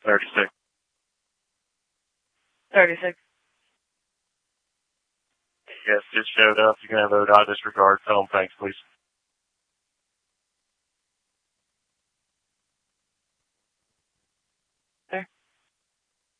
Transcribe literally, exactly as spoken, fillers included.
thirty-six. thirty-six. Yes, just showed up. You can have O D O T disregard. Tell them thanks, please.